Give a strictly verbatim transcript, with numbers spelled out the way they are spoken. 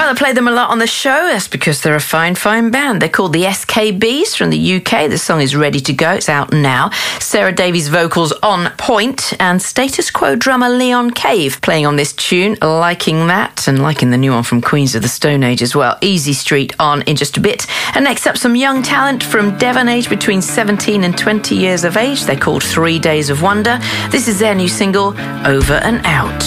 I play them a lot on the show. That's because they're a fine, fine band. They're called the S K Bs from the U K. The song is ready to go. It's out now. Sarah Davies' vocals on point, and Status Quo drummer Leon Cave playing on this tune. Liking that, and liking the new one from Queens of the Stone Age as well. Easy Street on in just a bit. And next up, some young talent from Devon, aged between seventeen and twenty years of age. They're called Three Days of Wonder. This is their new single, Over and Out.